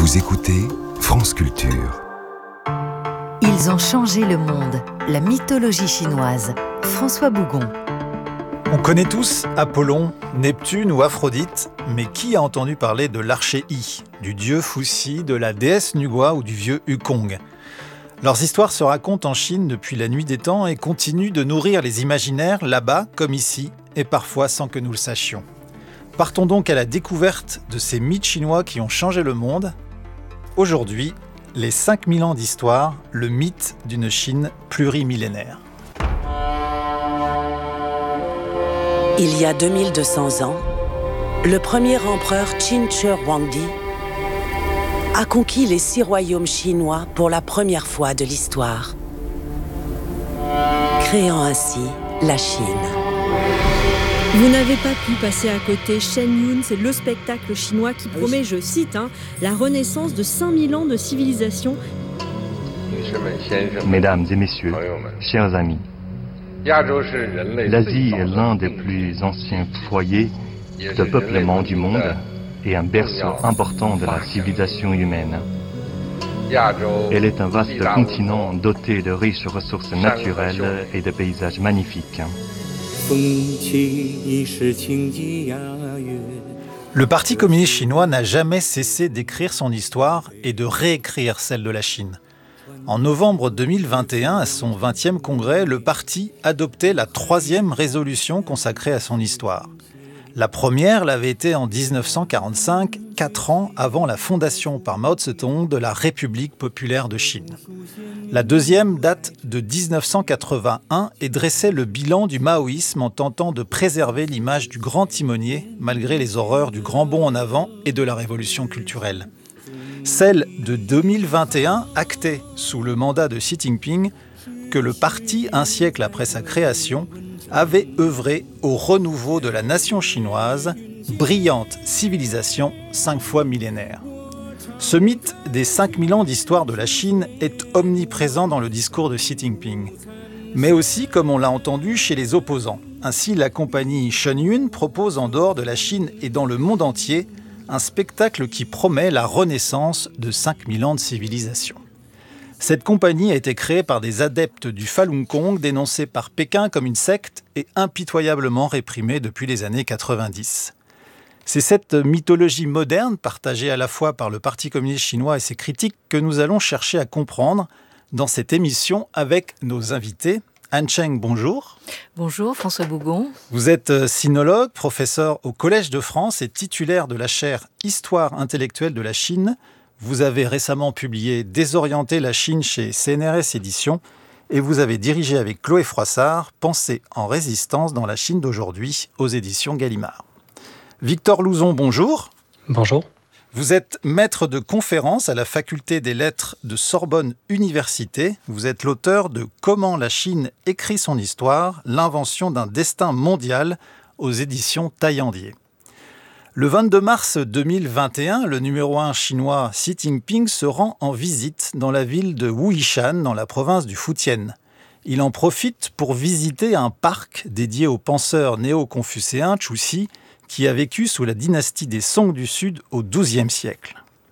Vous écoutez France Culture. Ils ont changé le monde. La mythologie chinoise. François Bougon. On connaît tous Apollon, Neptune ou Aphrodite, mais qui a entendu parler de l'archer Yi, du dieu Fuxi, de la déesse Nugua ou du vieux Wukong ? Leurs histoires se racontent en Chine depuis la nuit des temps et continuent de nourrir les imaginaires là-bas comme ici, et parfois sans que nous le sachions. Partons donc à la découverte de ces mythes chinois qui ont changé le monde. Aujourd'hui, les 5000 ans d'histoire, le mythe d'une Chine plurimillénaire. Il y a 2200 ans, le premier empereur Qin Shi Huangdi a conquis les 6 royaumes chinois pour la première fois de l'histoire, créant ainsi la Chine. Vous n'avez pas pu passer à côté. Shen Yun, c'est le spectacle chinois qui promet, je cite, la renaissance de 5000 ans de civilisation. Mesdames et messieurs, chers amis, l'Asie est l'un des plus anciens foyers de peuplement du monde et un berceau important de la civilisation humaine. Elle est un vaste continent doté de riches ressources naturelles et de paysages magnifiques. Le Parti communiste chinois n'a jamais cessé d'écrire son histoire et de réécrire celle de la Chine. En novembre 2021, à son 20e congrès, le parti adoptait la 3e résolution consacrée à son histoire. La première l'avait été en 1945, 4 ans avant la fondation par Mao Tse-tung de la République populaire de Chine. La deuxième date de 1981 et dressait le bilan du maoïsme en tentant de préserver l'image du grand timonier malgré les horreurs du grand bond en avant et de la révolution culturelle. Celle de 2021 actait, sous le mandat de Xi Jinping, que le parti, un siècle après sa création, avait œuvré au renouveau de la nation chinoise, brillante civilisation 5 fois millénaire. Ce mythe des 5000 ans d'histoire de la Chine est omniprésent dans le discours de Xi Jinping, mais aussi, comme on l'a entendu, chez les opposants. Ainsi, la compagnie Shen Yun propose en dehors de la Chine et dans le monde entier un spectacle qui promet la renaissance de 5000 ans de civilisation. Cette compagnie a été créée par des adeptes du Falun Gong dénoncés par Pékin comme une secte et impitoyablement réprimée depuis les années 90. C'est cette mythologie moderne, partagée à la fois par le Parti communiste chinois et ses critiques, que nous allons chercher à comprendre dans cette émission avec nos invités. Anne Cheng, bonjour. Bonjour, François Bougon. Vous êtes sinologue, professeur au Collège de France et titulaire de la chaire Histoire intellectuelle de la Chine. Vous avez récemment publié Désorienter la Chine chez CNRS Éditions et vous avez dirigé avec Chloé Froissart Pensée en résistance dans la Chine d'aujourd'hui aux éditions Gallimard. Victor Louzon, bonjour. Bonjour. Vous êtes maître de conférence à la faculté des lettres de Sorbonne Université. Vous êtes l'auteur de Comment la Chine écrit son histoire, l'invention d'un destin mondial aux éditions Taillandier. Le 22 mars 2021, le numéro 1 chinois Xi Jinping se rend en visite dans la ville de Wuishan, dans la province du Fujian. Il en profite pour visiter un parc dédié au penseur néo-confucéen Chuxi, qui a vécu sous la dynastie des Song du Sud au XIIe siècle.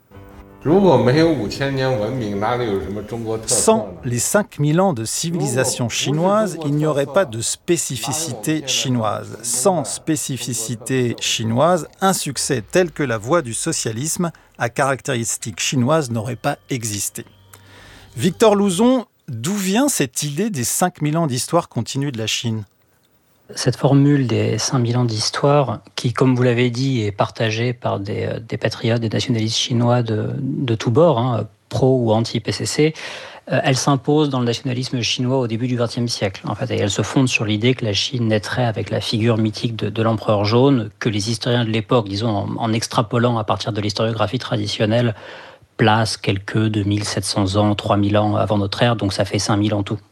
Sans les 5000 ans de civilisation chinoise, il n'y aurait pas de spécificité chinoise. Sans spécificité chinoise, un succès tel que la voie du socialisme à caractéristiques chinoises n'aurait pas existé. Victor Louzon, d'où vient cette idée des 5000 ans d'histoire continue de la Chine ? Cette formule des 5000 ans d'histoire, qui, comme vous l'avez dit, est partagée par des patriotes, des nationalistes chinois de tous bords, pro ou anti-PCC, elle s'impose dans le nationalisme chinois au début du XXe siècle. En fait, et elle se fonde sur l'idée que la Chine naîtrait avec la figure mythique de l'empereur jaune, que les historiens de l'époque, disons en extrapolant à partir de l'historiographie traditionnelle, placent quelques 2700 ans, 3000 ans avant notre ère, donc ça fait 5000 en tout.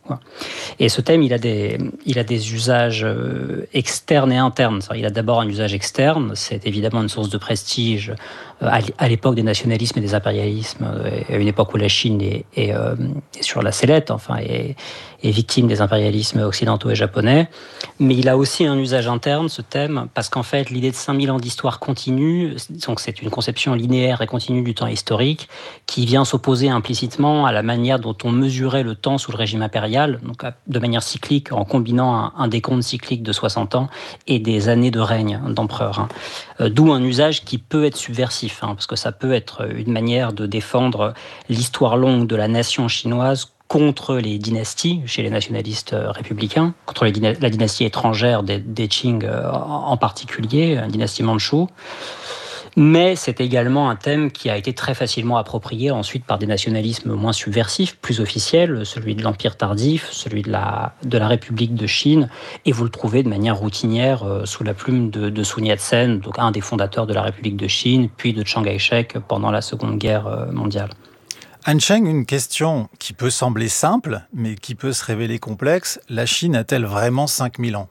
Et ce thème, il a des usages externes et internes. Il a d'abord un usage externe, c'est évidemment une source de prestige à l'époque des nationalismes et des impérialismes, à une époque où la Chine est sur la sellette, est victime des impérialismes occidentaux et japonais. Mais il a aussi un usage interne, ce thème, parce qu'en fait, l'idée de 5000 ans d'histoire continue, donc c'est une conception linéaire et continue du temps historique, qui vient s'opposer implicitement à la manière dont on mesurait le temps sous le régime impérial, donc de manière cyclique, en combinant un décompte cyclique de 60 ans et des années de règne d'empereur. D'où un usage qui peut être subversif, parce que ça peut être une manière de défendre l'histoire longue de la nation chinoise contre les dynasties, chez les nationalistes républicains, contre la dynastie étrangère des Qing en particulier, la dynastie mandchoue. Mais c'est également un thème qui a été très facilement approprié ensuite par des nationalismes moins subversifs, plus officiels, celui de l'Empire tardif, celui de la République de Chine, et vous le trouvez de manière routinière sous la plume de Sun Yat-sen, donc un des fondateurs de la République de Chine, puis de Chiang Kai-shek pendant la Seconde Guerre mondiale. Han Cheng, une question qui peut sembler simple, mais qui peut se révéler complexe. La Chine a-t-elle vraiment 5000 ans ?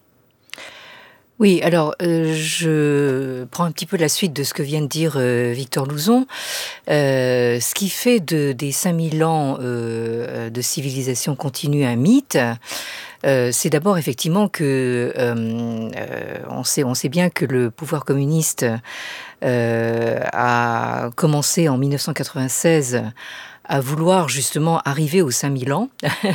Oui, alors je prends un petit peu la suite de ce que vient de dire Victor Louzon. Ce qui fait des 5000 ans de civilisation continue un mythe, c'est d'abord effectivement que on sait bien que le pouvoir communiste a commencé en 1996 à vouloir justement arriver aux 5000 ans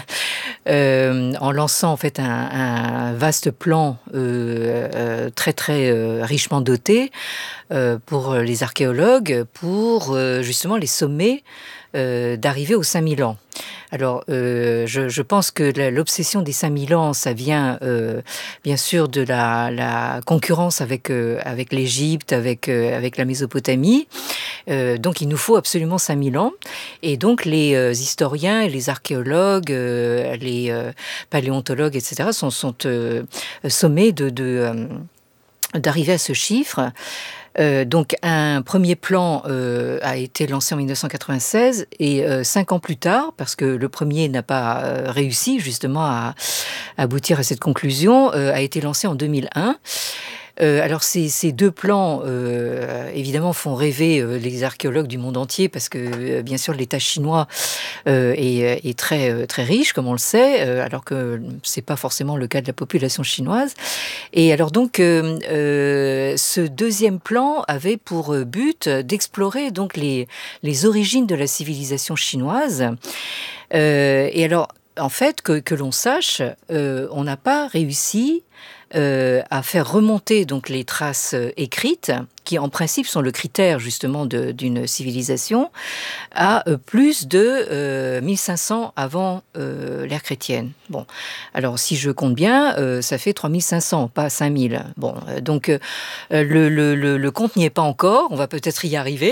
en lançant en fait un vaste plan très très richement doté pour les archéologues pour justement les sommer d'arriver aux 5000 ans. Alors, je pense que l'obsession des 5000 ans, ça vient bien sûr de la concurrence avec l'Égypte, avec la Mésopotamie. Donc, il nous faut absolument 5000 ans. Et donc, les historiens et les archéologues, les paléontologues, etc., sont sommés d'arriver à ce chiffre. Donc un premier plan a été lancé en 1996 et 5 ans plus tard, parce que le premier n'a pas réussi justement à aboutir à cette conclusion, a été lancé en 2001. Alors ces deux plans, évidemment, font rêver les archéologues du monde entier parce que, bien sûr, l'État chinois est très très riche, comme on le sait, alors que c'est pas forcément le cas de la population chinoise. Et alors donc, ce deuxième plan avait pour but d'explorer donc les origines de la civilisation chinoise. Et alors, en fait, que l'on sache, on n'a pas réussi à faire remonter donc les traces écrites, qui en principe sont le critère justement d'une civilisation, à plus de 1500 avant l'ère chrétienne. Bon, alors si je compte bien, ça fait 3500, pas 5000. Bon, donc le compte n'y est pas encore, on va peut-être y arriver,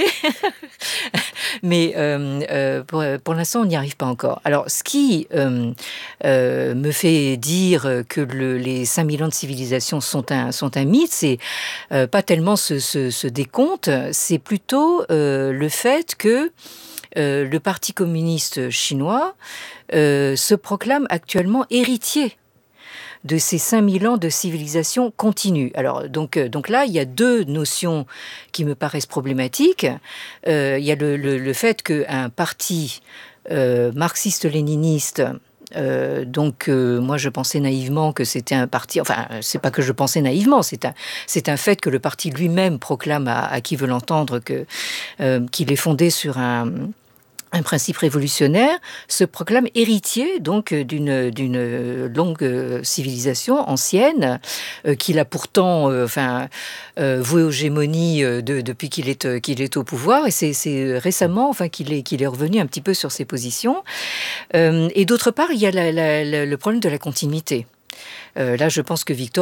mais pour l'instant on n'y arrive pas encore. Alors ce qui me fait dire que les 5000 ans de civilisation sont un mythe, c'est pas tellement ce décompte, c'est plutôt le fait que le Parti communiste chinois se proclame actuellement héritier de ces 5000 ans de civilisation continue. Alors, donc là, il y a deux notions qui me paraissent problématiques. Il y a le fait qu'un parti marxiste-léniniste, moi je pensais naïvement que c'était un parti, enfin c'est pas que je pensais naïvement, c'est un fait que le parti lui-même proclame à qui veut l'entendre qu'il est fondé sur un principe révolutionnaire, se proclame héritier donc d'une longue civilisation ancienne qu'il a pourtant voué aux gémonies depuis qu'il est au pouvoir, et c'est récemment qu'il est revenu un petit peu sur ses positions. Et d'autre part, il y a le problème de la continuité. Là, je pense que Victor